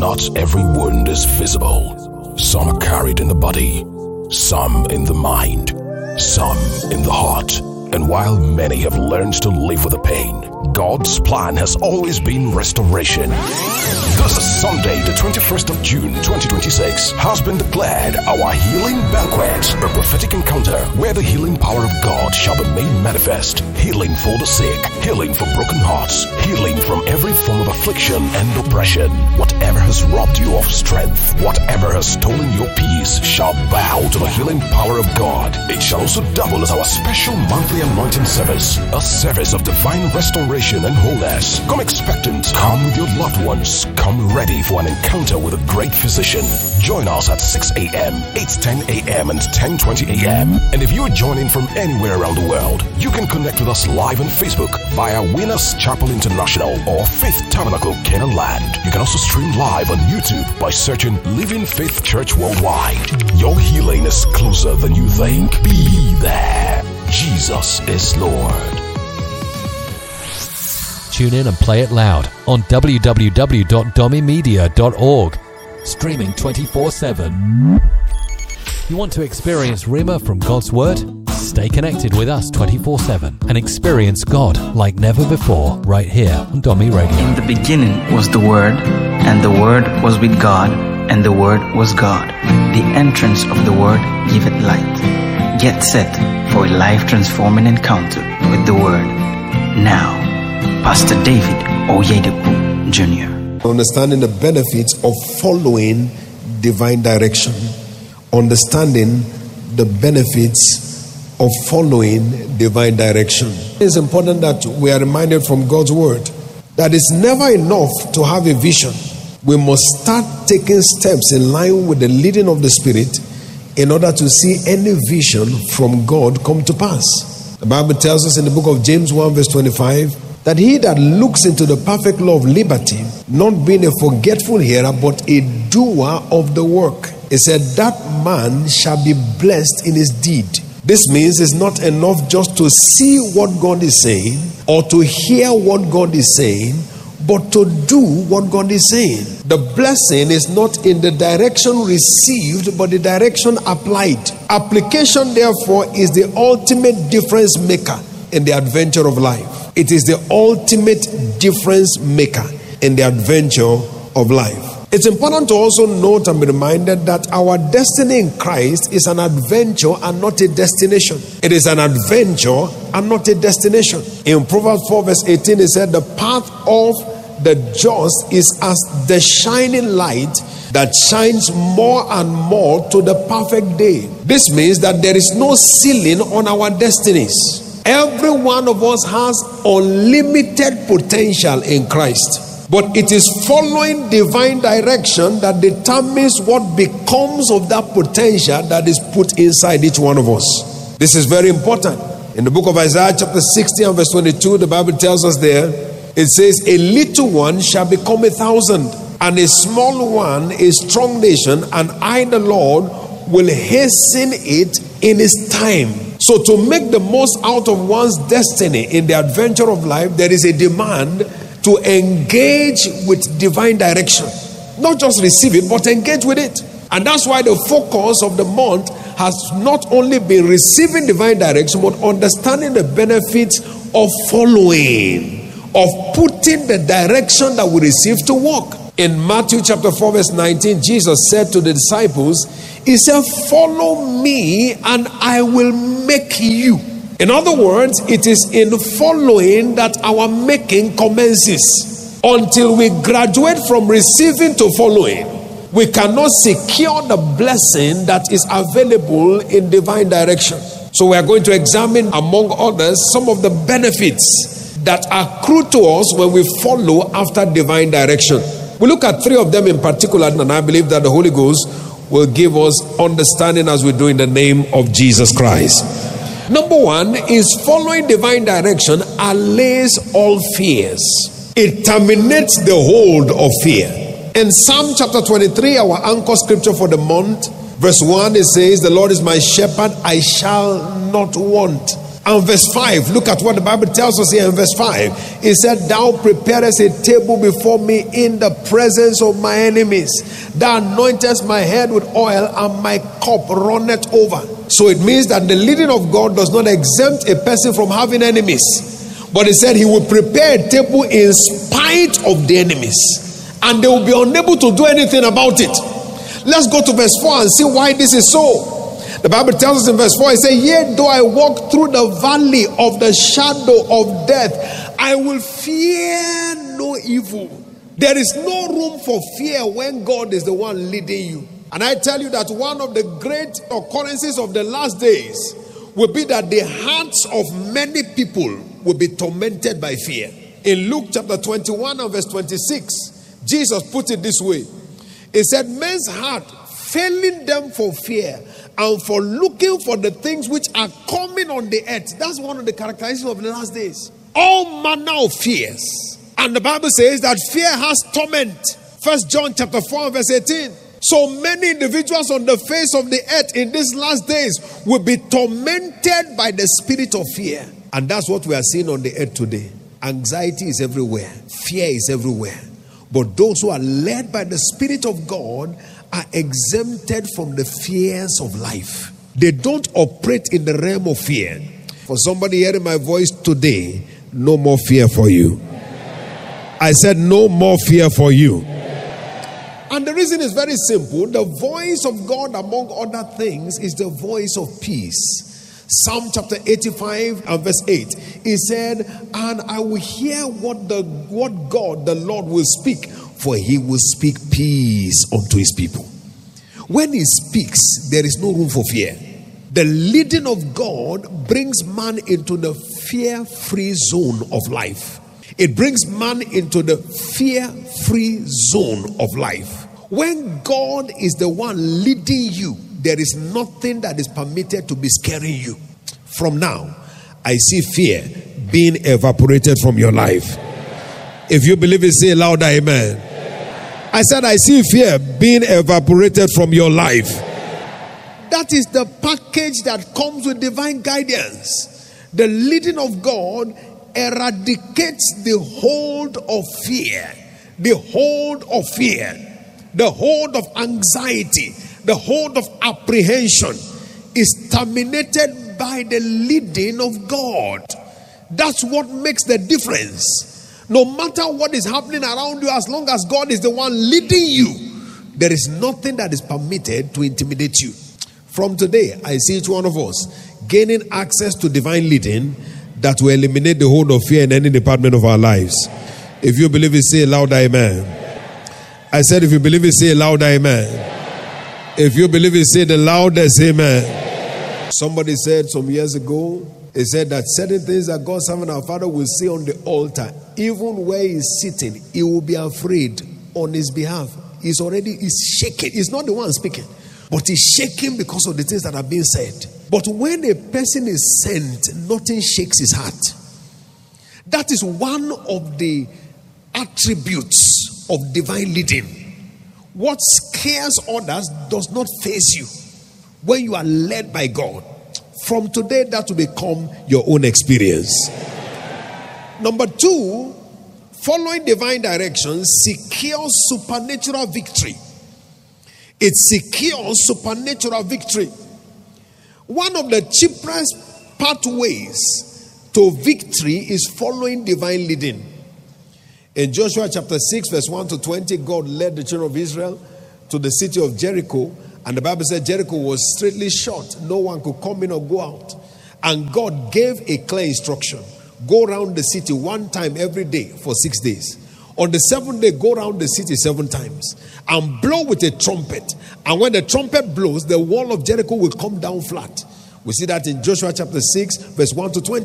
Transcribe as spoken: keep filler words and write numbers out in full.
Not every wound is visible. Some are carried in the body, some in the mind, some in the heart. And while many have learned to live with the pain, God's plan has always been restoration. This Sunday, the twenty-first of June, twenty twenty-six, has been declared our Healing Banquet, a prophetic encounter where the healing power of God shall be made manifest. Healing for the sick, healing for broken hearts, healing from every form of affliction and oppression. Whatever has robbed you of strength, whatever has stolen your peace, shall bow to the healing power of God. It shall also double as our special monthly anointing service, a service of divine restoration and wholeness. Come expectant, come with your loved ones, come ready for an encounter with a great physician. Join us at six a.m., eight ten a.m. and ten twenty a.m. And if you are joining from anywhere around the world, you can connect with us live on Facebook via Winners Chapel International or Faith Tabernacle Canaan Land. You can also stream live on YouTube by searching Living Faith Church Worldwide. Your healing is closer than you think. Be there. Jesus is Lord. Tune in and play it loud on w w w dot domi media dot org. Streaming twenty-four seven. You want to experience Rhema from God's Word? Stay connected with us twenty-four seven and experience God like never before right here on Domi Radio. In the beginning was the Word, and the Word was with God, and the Word was God. The entrance of the Word giveth light. Get set for a life-transforming encounter with the Word. Now, Pastor David Oyedepo Junior Understanding the benefits of following divine direction. Understanding the benefits of following divine direction. It's important that we are reminded from God's Word that it's never enough to have a vision. We must start taking steps in line with the leading of the Spirit in order to see any vision from God come to pass. The Bible tells us in the book of James one verse twenty-five that he that looks into the perfect law of liberty, not being a forgetful hearer, but a doer of the work, it said that man shall be blessed in his deed. This means it's not enough just to see what God is saying or to hear what God is saying, but to do what God is saying. The blessing is not in the direction received, but the direction applied. Application, therefore, is the ultimate difference maker in the adventure of life. It is the ultimate difference maker in the adventure of life. It's important to also note and be reminded that our destiny in Christ is an adventure and not a destination. It is an adventure and not a destination. In Proverbs four verse eighteen, it said, the path of the just is as the shining light that shines more and more to the perfect day. This means that there is no ceiling on our destinies. Every one of us has unlimited potential in Christ. But it is following divine direction that determines what becomes of that potential that is put inside each one of us. This is very important. In the book of Isaiah chapter sixty and verse twenty-two, the Bible tells us there, it says, a little one shall become a thousand, and a small one a strong nation, and I, the Lord, will hasten it in his time. So to make the most out of one's destiny in the adventure of life, there is a demand to engage with divine direction. Not just receive it, but engage with it. And that's why the focus of the month has not only been receiving divine direction, but understanding the benefits of following, of putting the direction that we receive to work. In Matthew chapter four verse nineteen, Jesus said to the disciples, he said, follow me and I will make you. In other words, it is in following that our making commences. Until we graduate from receiving to following, we cannot secure the blessing that is available in divine direction. So we are going to examine, among others, some of the benefits that accrue to us when we follow after divine direction. We look at three of them in particular, and I believe that the Holy Ghost will give us understanding as we do in the name of Jesus Christ. Number one is following divine direction allays all fears. It terminates the hold of fear. In Psalm chapter twenty-three, our anchor scripture for the month, verse one, it says, the Lord is my shepherd, I shall not want. And verse five, look at what the Bible tells us here in verse five. It said, thou preparest a table before me in the presence of my enemies. Thou anointest my head with oil, and my cup runneth over. So it means that the leading of God does not exempt a person from having enemies. But he said he will prepare a table in spite of the enemies, and they will be unable to do anything about it. Let's go to verse four and see why this is so. The Bible tells us in verse four, it says, yet though I walk through the valley of the shadow of death, I will fear no evil. There is no room for fear when God is the one leading you. And I tell you that one of the great occurrences of the last days will be that the hearts of many people will be tormented by fear. In Luke chapter twenty-one and verse twenty-six, Jesus put it this way. He said, men's heart failing them for fear and for looking for the things which are coming on the earth. That's one of the characteristics of the last days. All manner of fears. And the Bible says that fear has torment. First John chapter four and verse eighteen. So many individuals on the face of the earth in these last days will be tormented by the spirit of fear. And that's what we are seeing on the earth today. Anxiety is everywhere. Fear is everywhere. But those who are led by the Spirit of God are exempted from the fears of life. They don't operate in the realm of fear. For somebody hearing my voice today, no more fear for you. I said no more fear for you. And the reason is very simple. The voice of God, among other things, is the voice of peace. Psalm chapter eighty-five and verse eight. He said, and I will hear what the what God the Lord will speak, for he will speak peace unto his people. When he speaks, there is no room for fear. The leading of God brings man into the fear-free zone of life. It brings man into the fear-free zone of life. When God is the one leading you, there is nothing that is permitted to be scaring you. From now, I see fear being evaporated from your life. If you believe it, say louder, amen. I said, I see fear being evaporated from your life. That is the package that comes with divine guidance. The leading of God eradicates the hold of fear, the hold of fear, the hold of anxiety, the hold of apprehension is terminated by the leading of God. That's what makes the difference. No matter what is happening around you, as long as God is the one leading you, there is nothing that is permitted to intimidate you. From today, I see each one of us gaining access to divine leading that will eliminate the hold of fear in any department of our lives. If you believe it, say louder, amen. I said, if you believe it, say louder, amen. If you believe it, say the loudest amen. Somebody said some years ago, he said that certain things that God's servant our Father will say on the altar, even where he's sitting, he will be afraid on his behalf. He's already he's shaking. He's not the one speaking, but he's shaking because of the things that are being said. But when a person is sent, nothing shakes his heart. That is one of the attributes of divine leading. What scares others does not faze you when you are led by God. From today, that will become your own experience. Number two, following divine direction secures supernatural victory. It secures supernatural victory. One of the cheapest pathways to victory is following divine leading. In Joshua chapter six, verse one to twenty, God led the children of Israel to the city of Jericho. And the Bible said Jericho was straightly shut. No one could come in or go out. And God gave a clear instruction. Go around the city one time every day for six days. On the seventh day, go around the city seven times. And blow with a trumpet. And when the trumpet blows, the wall of Jericho will come down flat. We see that in Joshua chapter six, verse one to twenty.